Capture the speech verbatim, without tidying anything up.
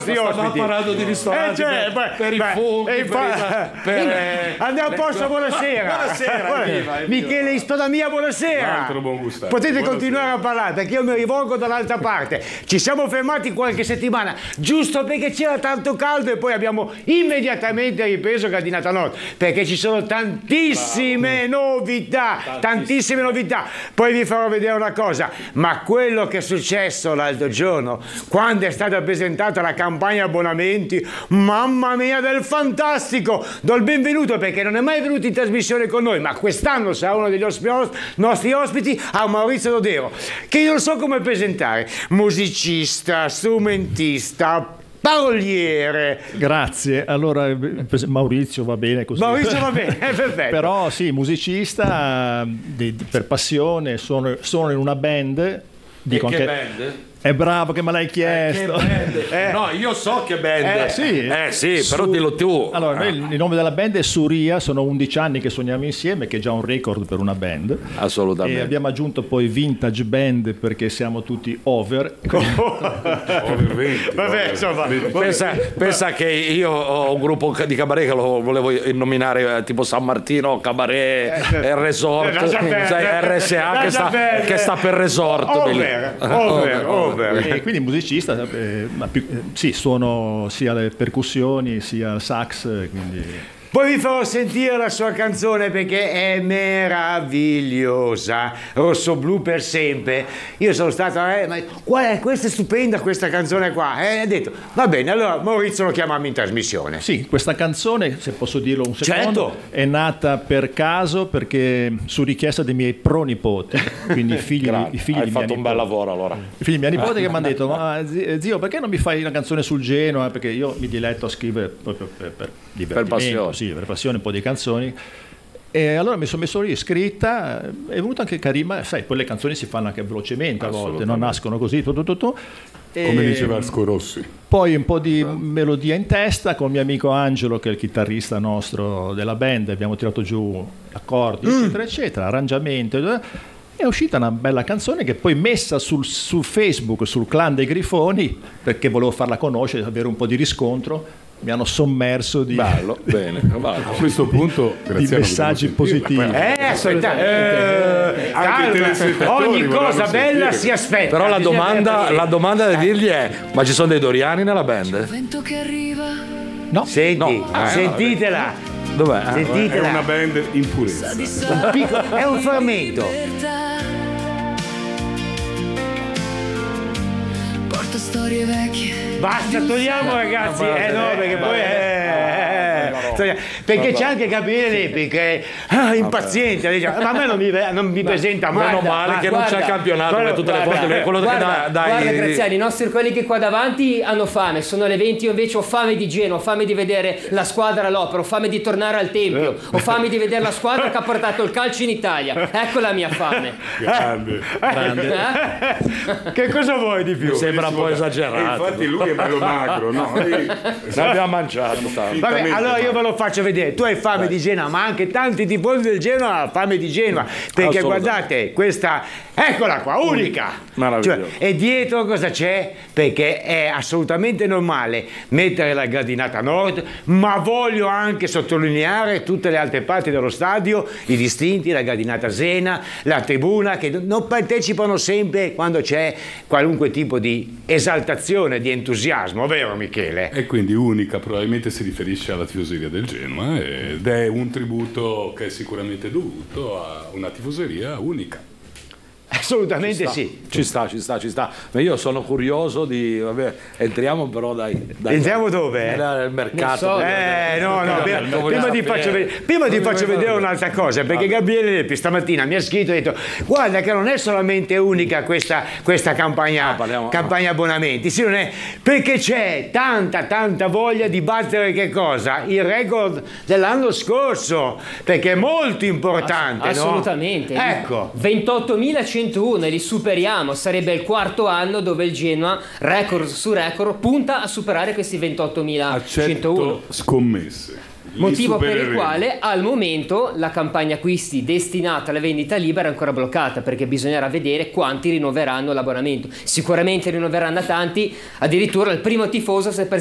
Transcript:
Stavamo parlando di ristoranti, eh, cioè, per, per beh, i funghi, eh, per, fa... i, per eh, andiamo a posto, buonasera. Buonasera, evviva, evviva. Michele Istodamia, buonasera. Potete buonasera. Continuare a parlare perché io mi rivolgo dall'altra parte. Ci siamo fermati qualche settimana, giusto perché c'era tanto caldo e poi abbiamo immediatamente ripreso Gradinata Nord perché ci sono tantissime Bravo. novità, tantissime. tantissime novità. Poi vi farò vedere una cosa, ma quello che è successo l'altro giorno, quando è stata presentata la campagna abbonamenti, mamma mia del fantastico, do il benvenuto perché non è mai venuto in trasmissione con noi, ma quest'anno sarà uno degli ospi- nostri ospiti, a Maurizio Dodero, che io non so come presentare, musicista, strumentista, paroliere. Grazie. Allora Maurizio va bene così. Maurizio va bene, perfetto. Però sì, musicista di, di, per passione, sono, sono in una band. Dico e che anche, band? È bravo che me l'hai chiesto. Eh, eh. No, io so che band. Eh, sì, eh, sì Su... però dillo tu. Allora, noi, il nome della band è Suria, sono undici anni che suoniamo insieme, che è già un record per una band. Assolutamente. E abbiamo aggiunto poi Vintage Band perché siamo tutti over. over venti. Vabbè, insomma, pensa, pensa che io ho un gruppo di cabaret che lo volevo nominare tipo San Martino Cabaret eh, Resort, sai, R S A che sta, che sta per resort. Over, over, over. E quindi musicista, eh, ma più, eh, sì, suono sia le percussioni sia il sax, quindi... Poi vi farò sentire la sua canzone perché è meravigliosa, Rosso Blu per sempre. Io sono stato, eh, ma qual è? Questa è stupenda questa canzone qua. E eh, ha detto, va bene, allora Maurizio lo chiamiamo in trasmissione. Sì, questa canzone, se posso dirlo un secondo, certo. È nata per caso perché su richiesta dei miei pronipoti, quindi i figli, i figli Hai di fatto mia un bel lavoro allora. I figli di mia nipote che mi hanno detto, ma zio, perché non mi fai una canzone sul Genoa? Perché io mi diletto a scrivere proprio per, per divertimento, per passione. Sì, per passione, un po' di canzoni. E allora mi sono messo lì, scritta, è venuta anche carina, sai, poi le canzoni si fanno anche velocemente a volte, non nascono così, tu, tu, tu, tu. E come diceva Asco Rossi. Poi un po' di melodia in testa con mio amico Angelo, che è il chitarrista nostro della band, abbiamo tirato giù accordi, mm. eccetera, eccetera, arrangiamento. È uscita una bella canzone che poi messa sul, su Facebook, sul clan dei Grifoni, perché volevo farla conoscere, avere un po' di riscontro. Mi hanno sommerso di, bello, bene, bello. A questo punto di messaggi positivi. Eh, aspetta, eh, calma, ogni cosa bella si aspetta. Però la domanda, la domanda da dirgli è: ma ci sono dei doriani nella band? Vento che arriva. No, senti, no. Ah, sentitela. Dov'è? Sentitela. È una band in purezza. Un piccolo, è un frammento. Porta storie vecchie. Basta, togliamo ragazzi, eh no, perché poi è... Perché c'è anche Gabriele Lepi che è ah, impaziente, dice, ma a me non mi, non mi presenta mai. Meno male che non c'è il campionato, guarda, per tutte guarda, le foto, quello guarda, che dà, dai, guarda Graziani, i nostri quelli che qua davanti hanno fame, sono le venti, io invece ho fame di Genoa, ho fame di vedere la squadra all'opera, ho fame di tornare al Tempio, ho fame di vedere la squadra che ha portato il calcio in Italia, ecco la mia fame. Grande. grande. Eh? Che cosa vuoi di più? Mi sembra un po' E esagerato. infatti lui è bello magro, no? Ne abbiamo mangiato. Vabbè, allora io ve lo faccio vedere. Tu hai fame di Genoa, ma anche tanti tifosi del Genoa hanno fame di Genoa. Perché guardate, questa, eccola qua, unica. Meraviglioso. Cioè, e dietro cosa c'è? Perché è assolutamente normale mettere la Gradinata Nord, ma voglio anche sottolineare tutte le altre parti dello stadio, i distinti, la Gradinata Zena, la tribuna, che non partecipano sempre quando c'è qualunque tipo di esaltazione, di entusiasmo, vero Michele? E quindi unica probabilmente si riferisce alla tifoseria del Genoa ed è un tributo che è sicuramente dovuto a una tifoseria unica. Assolutamente Ci sì. Ci sta, ci sta, ci sta. Ma io sono curioso di. Vabbè, entriamo però dai. dai Entriamo dove? Nel mercato. So. Eh no, no, prima, prima ti faccio vedere, prima ti faccio vedere un'altra cosa, perché Gabriele Lepi stamattina mi ha scritto e ha detto guarda che non è solamente unica questa, questa campagna, parliamo, campagna abbonamenti, sì, non è, perché c'è tanta tanta voglia di battere che cosa? Il record dell'anno scorso, perché è molto importante, Ass- assolutamente. no? Ecco. ventottomilacento centouno e li superiamo, sarebbe il quarto anno dove il Genoa, record su record, punta a superare questi ventottomilacentouno. Accetto scommesse. Li Motivo per il supereremo. quale al momento la campagna acquisti destinata alla vendita libera è ancora bloccata, perché bisognerà vedere quanti rinnoveranno l'abbonamento. Sicuramente rinnoveranno tanti, addirittura il primo tifoso si è